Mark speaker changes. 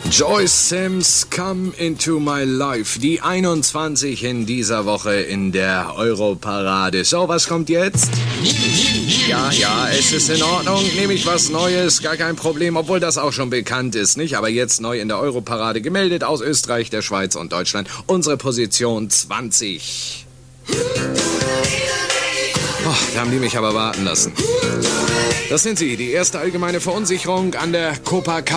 Speaker 1: Joyce Sims, Come Into My Life. Die 21 in dieser Woche in der Europarade. So, was kommt jetzt? Ja, es ist in Ordnung. Nehme ich was Neues, gar kein Problem, obwohl das auch schon bekannt ist, nicht? Aber jetzt neu in der Europarade gemeldet aus Österreich, der Schweiz und Deutschland. Unsere Position 20. Da haben die mich aber warten lassen. Das sind sie, die erste allgemeine Verunsicherung an der Copacabana.